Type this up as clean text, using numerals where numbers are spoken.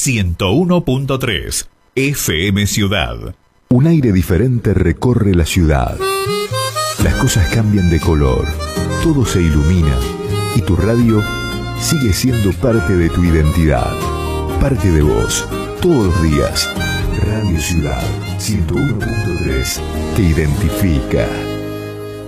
101.3 FM Ciudad. Un aire diferente recorre la ciudad. Las cosas cambian de color, todo se ilumina y tu radio sigue siendo parte de tu identidad, parte de vos, todos los días. Radio Ciudad 101.3 te identifica.